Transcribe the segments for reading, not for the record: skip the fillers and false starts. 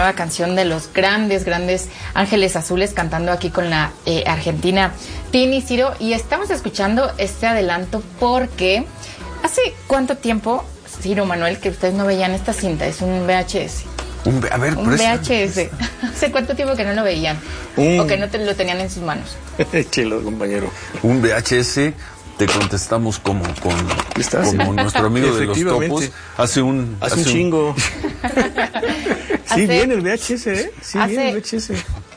nueva canción de los grandes Ángeles Azules, cantando aquí con la argentina Tini, Ciro, y estamos escuchando este adelanto porque ¿hace cuánto tiempo, Ciro, Manuel, que ustedes no veían esta cinta? Es un VHS. Un VHS. ¿Hace cuánto tiempo que no lo veían? O que no lo tenían en sus manos. Chelo, compañero. Un VHS, te contestamos como nuestro amigo de los topos. Hace un chingo. Sí, viene el VHS, ¿eh? Sí, viene el VHS.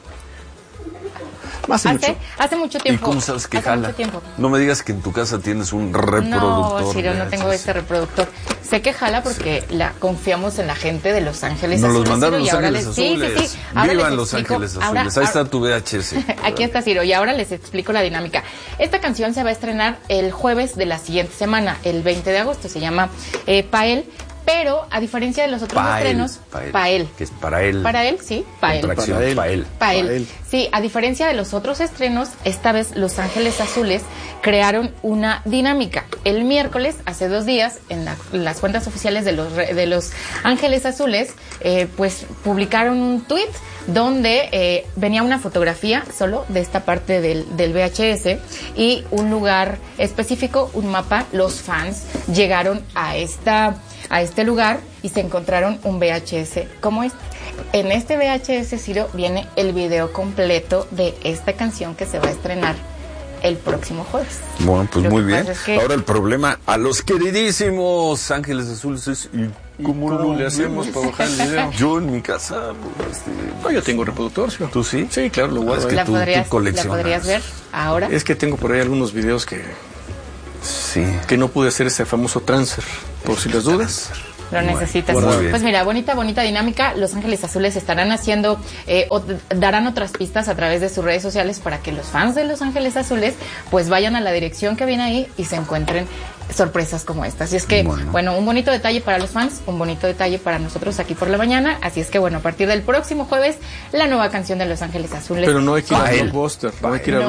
Hace mucho tiempo. ¿Y cómo sabes que jala? No me digas que en tu casa tienes un reproductor. No, Ciro, no tengo este reproductor. Sé que jala porque confiamos en la gente de Los Ángeles Azules. Nos los mandaron Los Ángeles Azules. Sí. Vivan Los Ángeles Azules. Ahí está tu VHS. Aquí está, Ciro, y ahora les explico la dinámica. Esta canción se va a estrenar el jueves de la siguiente semana, el 20 de agosto. Se llama Pael. Pero, a diferencia de los otros estrenos... Pael. Que es para él. Para él, sí. Pael. Sí, a diferencia de los otros estrenos, esta vez Los Ángeles Azules crearon una dinámica. El miércoles, hace 2 días, en las cuentas oficiales de los Ángeles Azules, pues publicaron un tuit donde venía una fotografía solo de esta parte del VHS y un lugar específico, un mapa. Los fans llegaron a este lugar y se encontraron un VHS como este. En este VHS, Ciro, viene el video completo de esta canción que se va a estrenar el próximo jueves. Bueno, pues muy bien. Ahora el problema a los queridísimos Ángeles Azules es ¿cómo le hacemos para bajar el video? Yo en mi casa, no, yo tengo reproductor, ¿sí? ¿Tú sí? Sí, claro, lo guardo. Es que ¿La tú podrías ver ahora? Es que tengo por ahí algunos videos que no pude hacer ese famoso transfer, por si las dudas. Lo necesitas. Pues mira, bonita dinámica. Los Ángeles Azules estarán haciendo o darán otras pistas a través de sus redes sociales para que los fans de Los Ángeles Azules pues vayan a la dirección que viene ahí y se encuentren sorpresas como estas. Así es que, bueno, un bonito detalle para los fans, un bonito detalle para nosotros aquí por la mañana. Así es que, bueno, a partir del próximo jueves, la nueva canción de Los Ángeles Azules. Pero no hay que ir a Blockbuster. No.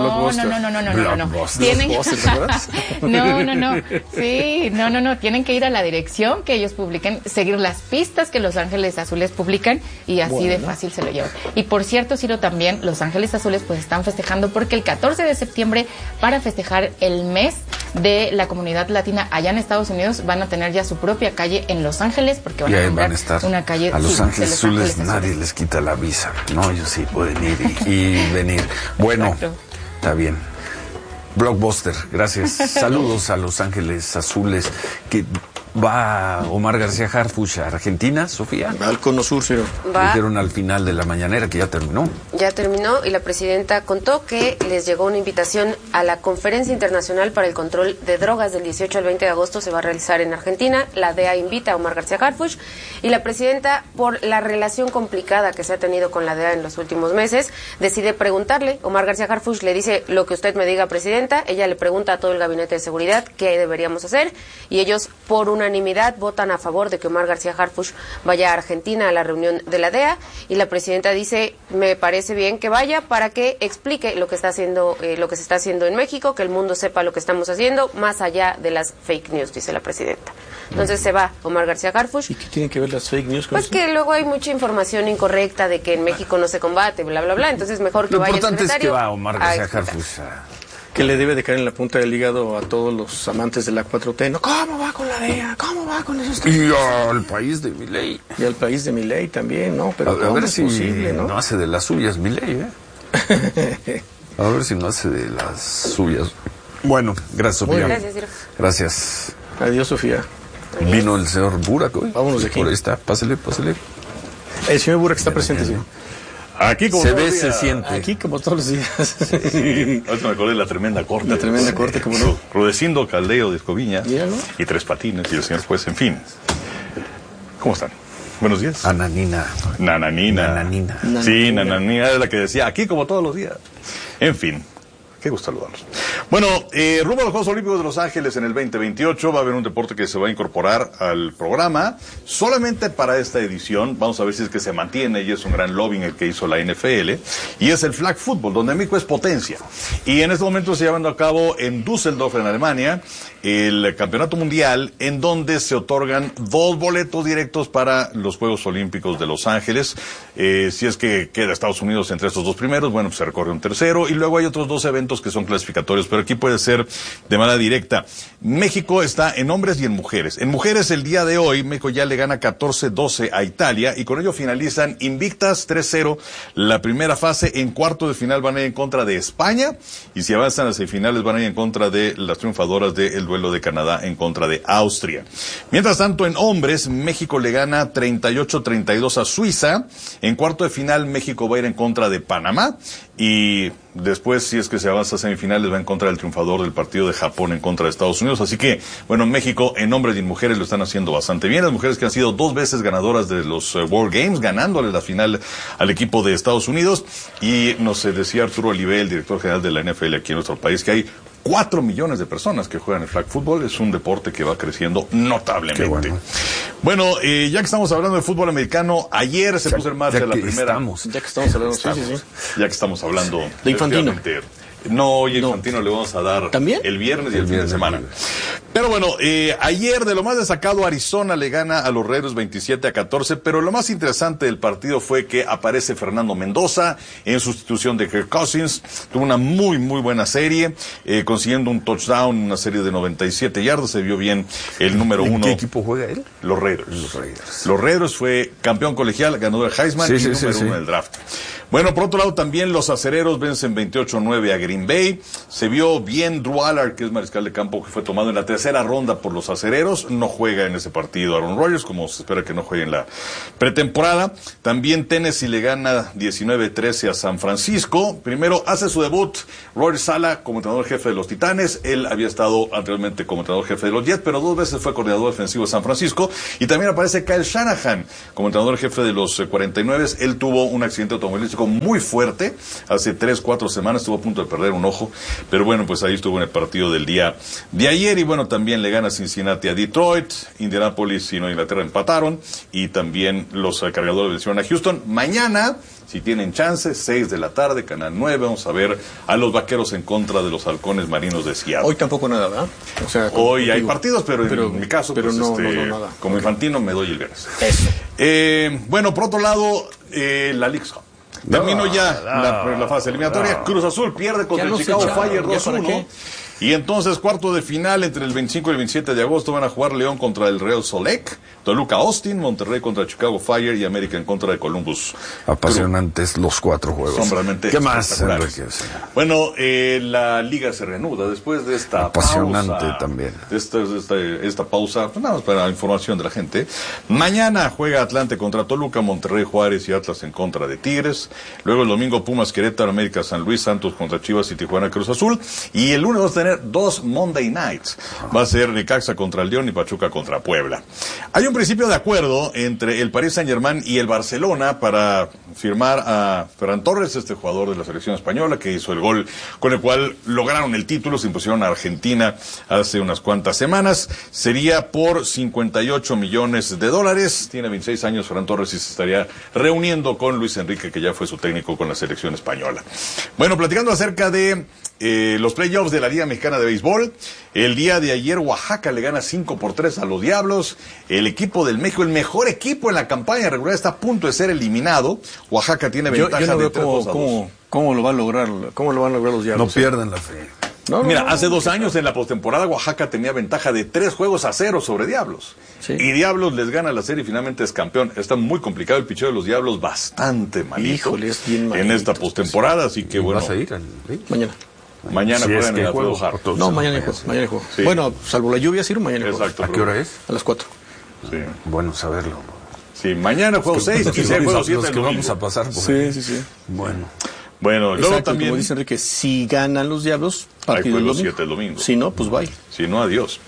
Tienen tienen que ir a la dirección que ellos publiquen, seguir las pistas que Los Ángeles Azules publican y así de fácil se lo llevan. Y por cierto, Ciro, también Los Ángeles Azules pues están festejando porque el 14 de septiembre, para festejar el mes de la comunidad latina allá en Estados Unidos, van a tener ya su propia calle en Los Ángeles, porque van a nombrar una calle a Los Ángeles Azules. Nadie les quita la visa, no, ellos sí pueden ir y venir. Bueno, está bien. Blockbuster, gracias. Saludos a Los Ángeles Azules. Que va Omar García Harfuch a Argentina, Sofía. Al Cono Sur, sí. Dijeron al final de la mañanera que ya terminó. Ya terminó y la presidenta contó que les llegó una invitación a la Conferencia Internacional para el Control de Drogas del 18 al 20 de agosto. Se va a realizar en Argentina. La DEA invita a Omar García Harfuch y la presidenta, por la relación complicada que se ha tenido con la DEA en los últimos meses, decide preguntarle. Omar García Harfuch le dice: lo que usted me diga, presidenta. Ella le pregunta a todo el gabinete de seguridad qué deberíamos hacer y ellos, por unanimidad, votan a favor de que Omar García Harfuch vaya a Argentina a la reunión de la DEA, y la presidenta dice: me parece bien que vaya para que explique lo que está haciendo, lo que se está haciendo en México, que el mundo sepa lo que estamos haciendo, más allá de las fake news, dice la presidenta. Entonces se va Omar García Harfuch. ¿Y qué tienen que ver las fake news con eso? Pues que luego hay mucha información incorrecta de que en México no se combate, bla, bla, bla. Entonces mejor que vaya el secretario. Lo importante es que va Omar García Harfuch que le debe de caer en la punta del hígado a todos los amantes de la 4T. ¿No? ¿Cómo va con la DEA? ¿Cómo va con esos temas? Y al país de Milei. Y al país de Milei también, ¿no? Pero a ver si posible, no hace de las suyas Milei, A ver si no hace de las suyas. Bueno, gracias, Sofía. Gracias, Ciro. Gracias. Adiós, Sofía. Adiós. Vino el señor Burak hoy. Vámonos de aquí. Por ahí está, pásele. El señor Burak está presente, sí. Aquí como se todos ve, los días. se siente. Aquí como todos los días. Sí. Ahorita me acordé de la tremenda corte. La tremenda corte, como no. Rudecindo Caldeo de Escoviña. Míralo. Y Tres Patines y el señor juez, en fin. ¿Cómo están? Buenos días. Nananina. Sí, Nananina era la que decía, aquí como todos los días. En fin, qué gusto saludarlos. Bueno, rumbo a los Juegos Olímpicos de Los Ángeles en el 2028 va a haber un deporte que se va a incorporar al programa solamente para esta edición. Vamos a ver si es que se mantiene, y es un gran lobbying el que hizo la NFL, y es el flag football, donde México es potencia. Y en este momento se está llevando a cabo en Düsseldorf, en Alemania, el campeonato mundial, en donde se otorgan 2 boletos directos para los Juegos Olímpicos de Los Ángeles. Si es que queda Estados Unidos entre estos 2 primeros, bueno, pues se recorre un tercero, y luego hay otros 2 eventos que son clasificatorios, pero aquí puede ser de manera directa. México está en hombres y en mujeres. En mujeres, el día de hoy, México ya le gana 14-12 a Italia, y con ello finalizan invictas 3-0 la primera fase. En cuarto de final van a ir en contra de España, y si avanzan a semifinales van a ir en contra de las triunfadoras del duelo de Canadá en contra de Austria. Mientras tanto, en hombres, México le gana 38-32 a Suiza. En cuarto de final, México va a ir en contra de Panamá, y después, si es que se avanza a semifinales, va en contra del triunfador del partido de Japón en contra de Estados Unidos. Así que, bueno, México en hombres y en mujeres lo están haciendo bastante bien. Las mujeres que han sido 2 veces ganadoras de los World Games, ganándole la final al equipo de Estados Unidos. Y nos decía Arturo Olivé, el director general de la NFL aquí en nuestro país, que hay 4 millones de personas que juegan el flag football. Es un deporte que va creciendo notablemente. Bueno, ya que estamos hablando de fútbol americano, ayer se puso en marcha la primera. Ya que estamos hablando, Ya que estamos hablando de Infantino. No, hoy Infantino le vamos a dar ¿también? El viernes y el fin de semana. Pero bueno, ayer de lo más destacado, Arizona le gana a los Raiders 27-14, pero lo más interesante del partido fue que aparece Fernando Mendoza en sustitución de Kirk Cousins. Tuvo una muy buena serie, consiguiendo un touchdown, una serie de 97 yardas. Se vio bien el número 1. ¿En qué equipo juega él? Los Raiders. Los Raiders fue campeón colegial, ganador del Heisman y número 1 del draft. Bueno, por otro lado, también los acereros vencen 28-9 a Green Bay. Se vio bien Drew Allard, que es mariscal de campo, que fue tomado en la tercera ronda por los acereros. No juega en ese partido Aaron Rodgers, como se espera que no juegue en la pretemporada. También Tennessee le gana 19-13 a San Francisco. Primero hace su debut Rory Sala como entrenador jefe de los Titanes. Él había estado anteriormente como entrenador jefe de los Jets, pero 2 veces fue coordinador defensivo de San Francisco. Y también aparece Kyle Shanahan como entrenador jefe de los 49. Él tuvo un accidente automovilístico muy fuerte hace 3-4 semanas, estuvo a punto de perder un ojo, pero bueno, pues ahí estuvo en el partido del día de ayer. Y bueno, también le gana Cincinnati a Detroit, Indianapolis y Nueva Inglaterra empataron, y también los cargadores vencieron a Houston. Mañana, si tienen chance, 6 de la tarde, Canal 9, vamos a ver a los Vaqueros en contra de los Halcones Marinos de Seattle. Hoy tampoco nada, ¿verdad? O sea, hoy hay partidos, pero en mi caso, pero pues, no nada. Como Infantino me doy el viernes. Eso. Bueno, por otro lado, la Leagues Cup. Terminó ya la fase eliminatoria. Cruz Azul pierde contra el Chicago Fire 2-1. Y entonces, cuarto de final, entre el 25 y el 27 de agosto, van a jugar León contra el Real Solec, Toluca Austin, Monterrey contra Chicago Fire y América en contra de Columbus. Apasionantes los 4 juegos. Son realmente ¿qué más, Enrique? Bueno, la liga se reanuda después de esta apasionante pausa. También. Esta pausa, pues nada más para la información de la gente. Mañana juega Atlante contra Toluca, Monterrey, Juárez y Atlas en contra de Tigres. Luego el domingo Pumas, Querétaro, América, San Luis, Santos contra Chivas y Tijuana, Cruz Azul. Y el lunes vamos a tener 2 Monday Nights. Va a ser Necaxa contra el León y Pachuca contra Puebla. Hay un principio de acuerdo entre el Paris Saint-Germain y el Barcelona para firmar a Ferran Torres, este jugador de la selección española que hizo el gol con el cual lograron el título, se impusieron a Argentina hace unas cuantas semanas. Sería por $58 millones. Tiene 26 años Ferran Torres y se estaría reuniendo con Luis Enrique, que ya fue su técnico con la selección española. Bueno, platicando acerca de los playoffs de la Liga Mexicana de Béisbol, el día de ayer Oaxaca le gana 5-3 a los Diablos. El equipo del México, el mejor equipo en la campaña regular, está a punto de ser eliminado. Oaxaca tiene ventaja yo no de veo 3-2. ¿Cómo lo van a lograr los Diablos? No pierdan la fe. Hace 2 años en la postemporada Oaxaca tenía ventaja de 3-0 sobre Diablos. Sí. Y Diablos les gana la serie y finalmente es campeón. Está muy complicado el picheo de los Diablos, bastante malito. Híjole, es bien malito, en esta postemporada, así que bueno. ¿Vas a ir Mañana juegan en el Alfredo Harp. No, mañana juego. Sí. Bueno, salvo la lluvia, sí, mañana juego. Exacto. ¿A qué hora es? A las 4. Sí. Bueno saberlo. Sí, mañana juego 6 y si hay juego 7 que vamos a pasar por ahí. Sí. Bueno, luego también, como dice Enrique, si ganan los Diablos, partido hay juego el domingo. 7 el domingo. Si no, pues bye. Si no, adiós.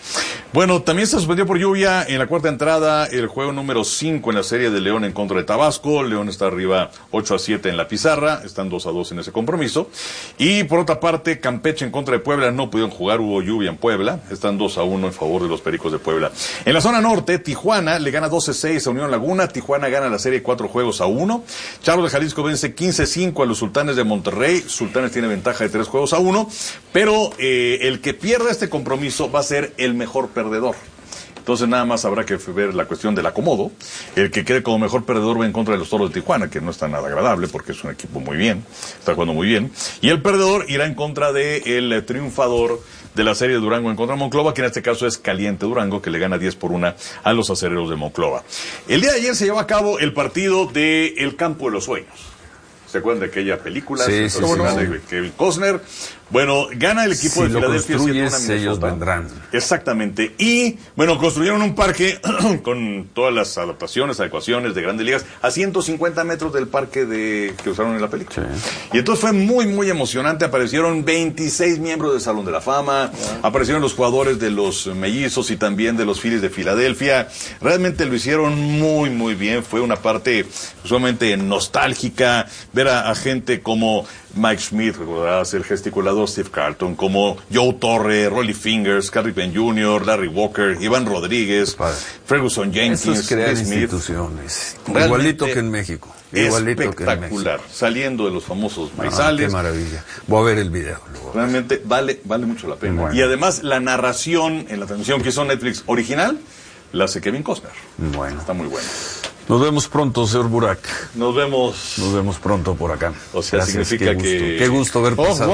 Bueno, también se suspendió por lluvia en la cuarta entrada el juego número 5 en la serie de León en contra de Tabasco. León está arriba 8-7 en la pizarra, están 2-2 en ese compromiso. Y por otra parte, Campeche en contra de Puebla no pudieron jugar, hubo lluvia en Puebla, están 2-1 en favor de los Pericos de Puebla. En la zona norte, Tijuana le gana 12-6 a Unión Laguna, Tijuana gana la serie 4-1. Charros de Jalisco vence 15-5 a los Sultanes de Monterrey, Sultanes tiene ventaja de 3-1, pero el que pierda este compromiso va a ser el mejor perdedor. Entonces nada más habrá que ver la cuestión del acomodo. El que quede como mejor perdedor va en contra de los Toros de Tijuana, que no está nada agradable porque es un equipo muy bien, está jugando muy bien. Y el perdedor irá en contra del triunfador de la serie de Durango en contra de Monclova, que en este caso es Caliente Durango, que le gana 10-1 a los acereros de Monclova. El día de ayer se llevó a cabo el partido de El Campo de los Sueños. ¿Se acuerdan de aquella película? Sí, de Kevin Costner. Bueno, gana el equipo de Filadelfia. Ellos vendrán. Exactamente. Y, bueno, construyeron un parque con todas las adaptaciones, adecuaciones de Grandes Ligas a 150 metros del parque que usaron en la película. Sí. Y entonces fue muy, muy emocionante. Aparecieron 26 miembros del Salón de la Fama. Aparecieron los jugadores de los Mellizos y también de los Phillies de Filadelfia. Realmente lo hicieron muy, muy bien. Fue una parte sumamente nostálgica. Ver a gente como Mike Schmidt, recordarás, el gesticulador Steve Carlton, como Joe Torre, Rollie Fingers, Carrie Penn Jr., Larry Walker, Iván Rodríguez, Ferguson Jenkins, eso es crear Smith. Instituciones. Igualito que en México. Igualito espectacular, que en México. Saliendo de los famosos maizales. Qué maravilla. Voy a ver el video. Realmente vale mucho la pena. Bueno. Y además la narración en la transmisión que hizo Netflix original la hace Kevin Costner. Bueno. Está muy bueno. Nos vemos pronto, señor Burak. Nos vemos pronto por acá. O sea, gracias, significa qué gusto ver pasado.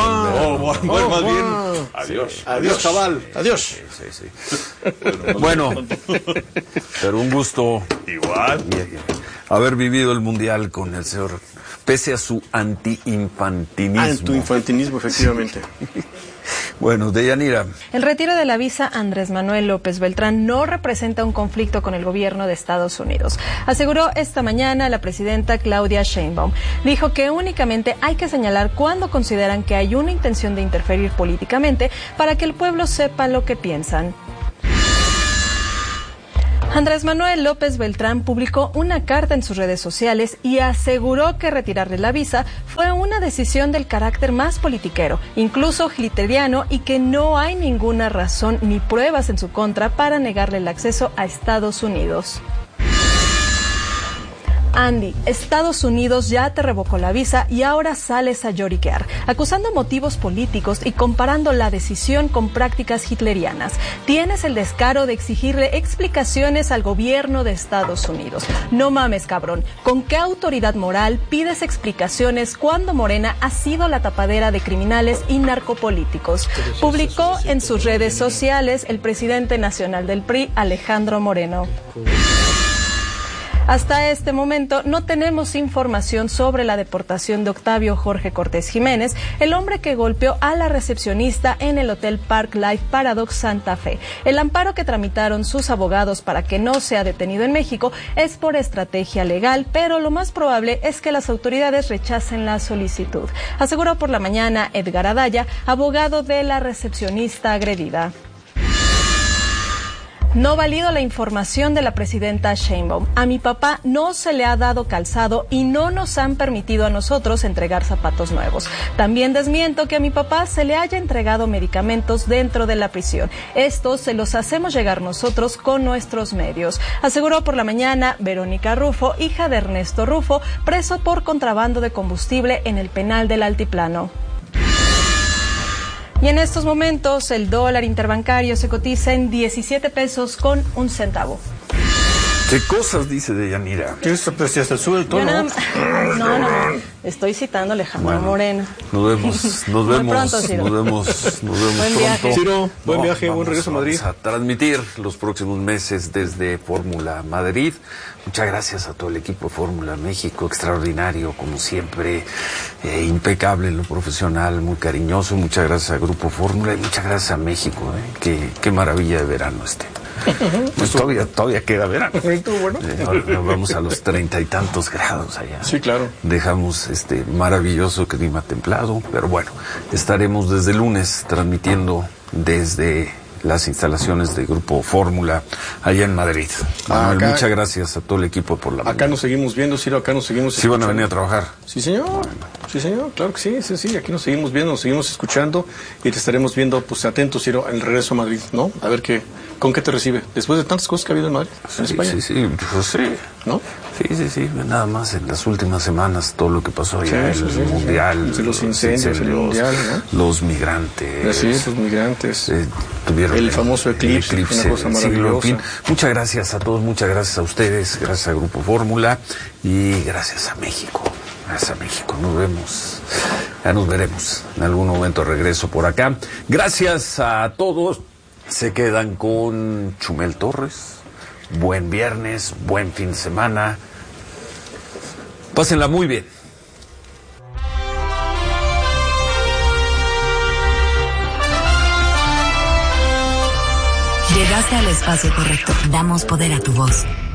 Más bien. Adiós. Adiós, chaval. Adiós. Sí. Bueno, pero un gusto. Igual. Haber vivido el Mundial con el señor, pese a su anti-infantinismo. Anti-infantinismo, efectivamente. Bueno, Deyanira. El retiro de la visa Andrés Manuel López Beltrán no representa un conflicto con el gobierno de Estados Unidos. Aseguró esta mañana la presidenta Claudia Sheinbaum. Dijo que únicamente hay que señalar cuando consideran que hay una intención de interferir políticamente para que el pueblo sepa lo que piensan. Andrés Manuel López Beltrán publicó una carta en sus redes sociales y aseguró que retirarle la visa fue una decisión del carácter más politiquero, incluso hitleriano, y que no hay ninguna razón ni pruebas en su contra para negarle el acceso a Estados Unidos. Andy, Estados Unidos ya te revocó la visa y ahora sales a lloriquear, acusando motivos políticos y comparando la decisión con prácticas hitlerianas. Tienes el descaro de exigirle explicaciones al gobierno de Estados Unidos. No mames, cabrón. ¿Con qué autoridad moral pides explicaciones cuando Morena ha sido la tapadera de criminales y narcopolíticos? Publicó en sus redes sociales el presidente nacional del PRI, Alejandro Moreno. Hasta este momento no tenemos información sobre la deportación de Octavio Jorge Cortés Jiménez, el hombre que golpeó a la recepcionista en el Hotel Park Life Paradox Santa Fe. El amparo que tramitaron sus abogados para que no sea detenido en México es por estrategia legal, pero lo más probable es que las autoridades rechacen la solicitud, aseguró por la mañana Edgar Adaya, abogado de la recepcionista agredida. No valido la información de la presidenta Sheinbaum. A mi papá no se le ha dado calzado y no nos han permitido a nosotros entregar zapatos nuevos. También desmiento que a mi papá se le haya entregado medicamentos dentro de la prisión. Estos se los hacemos llegar nosotros con nuestros medios, aseguró por la mañana Verónica Rufo, hija de Ernesto Rufo, preso por contrabando de combustible en el penal del Altiplano. Y en estos momentos el dólar interbancario se cotiza en 17 pesos con un centavo. ¿Qué cosas dice Deyanira? ¿Qué es? Pues hasta sube el tono. No. Estoy citando a Alejandro Moreno. Nos vemos pronto. Buen viaje. Ciro, buen viaje, buen regreso a Madrid. Vamos a transmitir los próximos meses desde Fórmula Madrid. Muchas gracias a todo el equipo de Fórmula México, extraordinario, como siempre, impecable en lo profesional, muy cariñoso. Muchas gracias al Grupo Fórmula y muchas gracias a México. Qué maravilla de verano este. Pues todavía queda verano. Bueno. Nos vamos a los 30 y tantos grados allá. Sí, claro. Dejamos este maravilloso clima templado, pero bueno, estaremos desde lunes transmitiendo desde las instalaciones de Grupo Fórmula allá en Madrid. Manuel, muchas gracias a todo el equipo por la Acá mañana. Nos seguimos viendo, Ciro, acá nos seguimos escuchando. Sí, van a venir a trabajar. Sí, señor. Bueno. Sí, señor, claro que sí, aquí nos seguimos viendo, nos seguimos escuchando y te estaremos viendo, pues atentos, Ciro, en el regreso a Madrid, ¿no? A ver con qué te recibe, después de tantas cosas que ha habido en Madrid, en España. Sí, pues sí. ¿No? Sí, nada más en las últimas semanas todo lo que pasó allá, el Mundial, los incendios, el Mundial, ¿no? Los migrantes. Sí, los migrantes. Tuvieron el famoso eclipse, una cosa maravillosa. En fin, muchas gracias a todos, muchas gracias a ustedes, gracias a Grupo Fórmula y gracias a México. Gracias a México, nos vemos, ya nos veremos en algún momento regreso por acá. Gracias a todos, se quedan con Chumel Torres. Buen viernes, buen fin de semana. Pásenla muy bien. Llegaste al espacio correcto. Damos poder a tu voz.